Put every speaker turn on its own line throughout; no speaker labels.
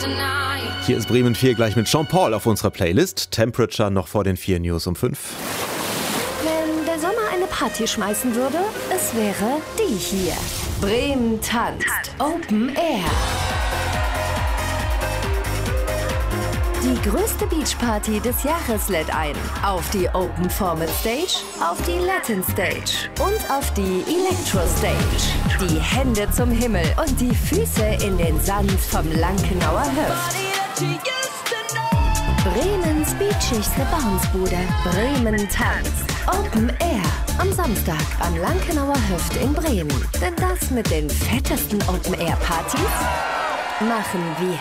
Hier ist Bremen 4 gleich mit Jean-Paul auf unserer Playlist. Temperature noch vor den 4 News um 5.
Wenn der Sommer eine Party schmeißen würde, es wäre die hier. Bremen tanzt. Open Air. Die größte Beachparty des Jahres lädt ein. Auf die Open Format Stage, auf die Latin Stage und auf die Electro Stage. Die Hände zum Himmel und die Füße in den Sand vom Lankenauer Höft. Bremens beachigste Bouncebude. Bremen tanzt. Open Air. Am Samstag am Lankenauer Höft in Bremen. Denn das mit den fettesten Open Air Partys machen wir.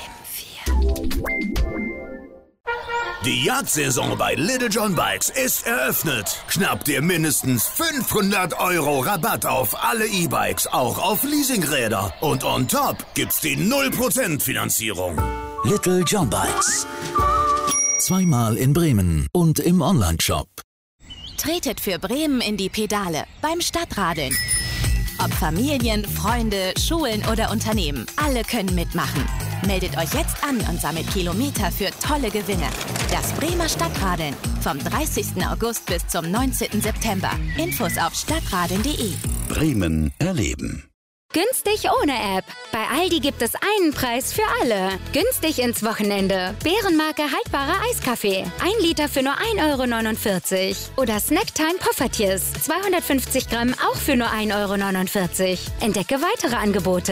Die Jagdsaison bei Little John Bikes ist eröffnet. Schnapp dir mindestens 500 € Rabatt auf alle E-Bikes, auch auf Leasingräder. Und on top gibt's die 0% Finanzierung.
Little John Bikes. Zweimal in Bremen und im Onlineshop.
Tretet für Bremen in die Pedale beim Stadtradeln. Ob Familien, Freunde, Schulen oder Unternehmen, alle können mitmachen. Meldet euch jetzt an und sammelt Kilometer für tolle Gewinne. Das Bremer Stadtradeln vom 30. August bis zum 19. September. Infos auf stadtradeln.de.
Bremen erleben.
Günstig ohne App. Bei Aldi gibt es einen Preis für alle. Günstig ins Wochenende. Bärenmarke haltbarer Eiskaffee. 1 Liter für nur 1,49 €. Oder Snacktime Poffertjes. 250 Gramm auch für nur 1,49 €. Entdecke weitere Angebote.